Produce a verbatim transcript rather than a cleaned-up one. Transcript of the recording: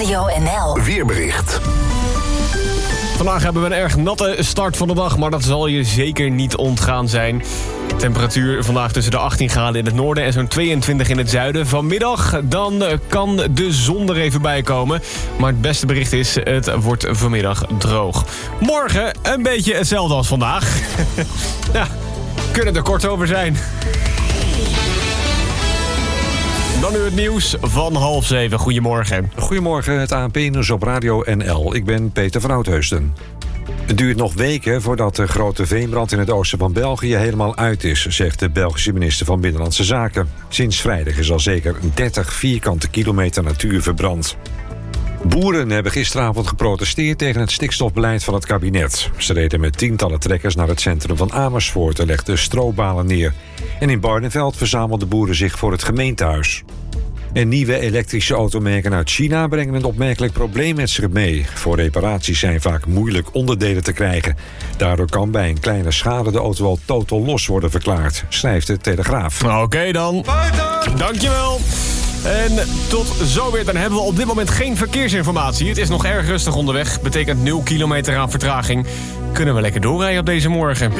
Radio N L. Weerbericht. Vandaag hebben we een erg natte start van de dag, maar dat zal je zeker niet ontgaan zijn. Temperatuur vandaag tussen de achttien graden in het noorden en zo'n tweeëntwintig in het zuiden. Vanmiddag dan kan de zon er even bij komen. Maar het beste bericht is, het wordt vanmiddag droog. Morgen een beetje hetzelfde als vandaag. Ja, kunnen er kort over zijn. Dan nu het nieuws van half zeven. Goedemorgen. Goedemorgen, het A N P-nieuws op Radio N L. Ik ben Peter van Oudheusden. Het duurt nog weken voordat de grote veenbrand in het oosten van België helemaal uit is, zegt de Belgische minister van Binnenlandse Zaken. Sinds vrijdag is al zeker dertig vierkante kilometer natuur verbrand. Boeren hebben gisteravond geprotesteerd tegen het stikstofbeleid van het kabinet. Ze reden met tientallen trekkers naar het centrum van Amersfoort en legden strobalen neer. En in Barneveld verzamelden boeren zich voor het gemeentehuis. En nieuwe elektrische automerken uit China brengen een opmerkelijk probleem met zich mee. Voor reparaties zijn vaak moeilijk onderdelen te krijgen. Daardoor kan bij een kleine schade de auto al totaal los worden verklaard, schrijft de Telegraaf. Oké okay dan. Dankjewel. En tot zo weer. Dan hebben we op dit moment geen verkeersinformatie. Het is nog erg rustig onderweg. Betekent nul kilometer aan vertraging. Kunnen we lekker doorrijden op deze morgen.